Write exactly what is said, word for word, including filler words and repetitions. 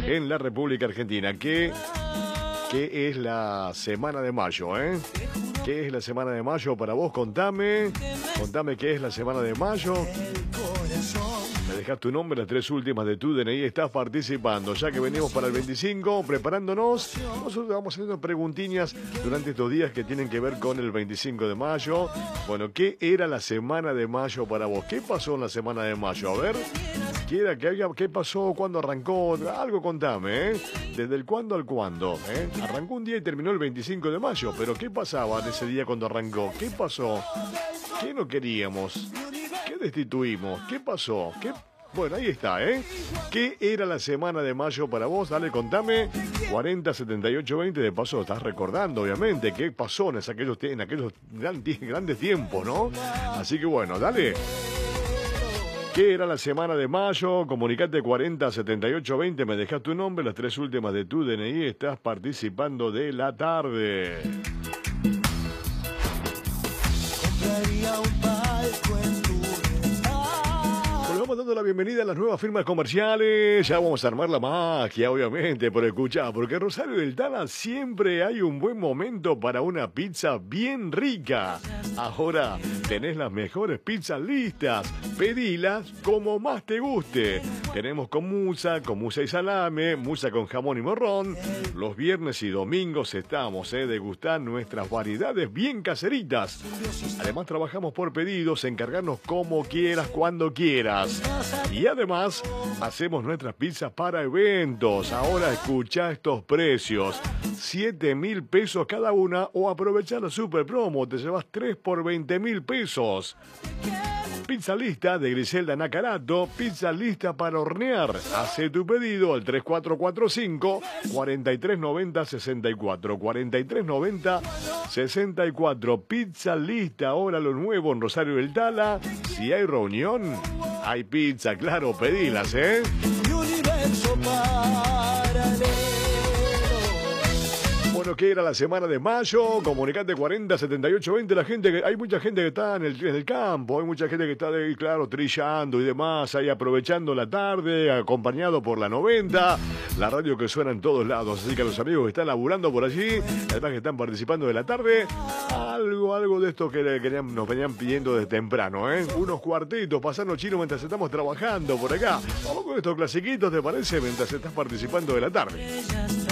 en la República Argentina. ¿Qué, qué es la semana de mayo, eh? ¿Qué es la semana de mayo para vos? Contame, contame qué es la semana de mayo. Me dejas tu nombre, las tres últimas de tu D N I, estás participando. Ya que venimos para el veinticinco, preparándonos, nosotros vamos haciendo preguntiñas durante estos días que tienen que ver con el veinticinco de mayo. Bueno, ¿qué era la semana de mayo para vos? ¿Qué pasó en la semana de mayo? A ver, ¿qué, era, qué, había, qué pasó? ¿Cuándo arrancó? Algo contame, ¿eh? Desde el cuándo al cuándo, ¿eh? Arrancó un día y terminó el veinticinco de mayo, pero ¿qué pasaba en ese día cuando arrancó? ¿Qué pasó? ¿Qué no queríamos? ¿Qué destituimos? ¿Qué pasó? ¿Qué? Bueno, ahí está, ¿eh? ¿Qué era la semana de mayo para vos? Dale, contame. cuarenta, setenta y ocho, veinte. De paso, estás recordando, obviamente, qué pasó en aquellos, en aquellos grandes, grandes tiempos, ¿no? Así que bueno, dale. ¿Qué era la semana de mayo? Comunicate cuarenta, setenta y ocho, veinte. Me dejas tu nombre, las tres últimas de tu D N I. Estás participando de la tarde. Compraría un palco en tu vamos dando la bienvenida a las nuevas firmas comerciales. Ya vamos a armar la magia, obviamente, por escuchar, porque en Rosario del Tala siempre hay un buen momento para una pizza bien rica. Ahora tenés las mejores pizzas listas. Pedilas como más te guste. Tenemos con musa, con musa y salame, musa con jamón y morrón. Los viernes y domingos estamos eh, degustando nuestras variedades bien caseritas. Además trabajamos por pedidos, encargarnos como quieras, cuando quieras. Y además hacemos nuestras pizzas para eventos. Ahora escucha estos precios: siete mil pesos cada una, o aprovechar la super promo, te llevas tres por veinte mil pesos. Pizza lista de Griselda Nacarato, pizza lista para hornear. Hace tu pedido al tres cuatro cuatro cinco, cuatro tres nueve cero, seis cuatro, cuatro tres nueve cero, seis cuatro. Pizza lista, ahora lo nuevo en Rosario del Tala. Si hay reunión, hay pizza, claro, pedilas, ¿eh? Bueno, ¿qué era la semana de mayo? Comunicate cuarenta, setenta y ocho, veinte. La gente que, hay mucha gente que está en el, en el campo, hay mucha gente que está, de, claro, trillando y demás, ahí aprovechando la tarde, acompañado por la noventa, la radio que suena en todos lados. Así que a los amigos que están laburando por allí, además que están participando de la tarde, algo, algo de esto que le querían, nos venían pidiendo desde temprano, ¿eh? Unos cuartitos, pasando chino mientras estamos trabajando por acá. Vamos con estos clasiquitos, ¿te parece? Mientras estás participando de la tarde.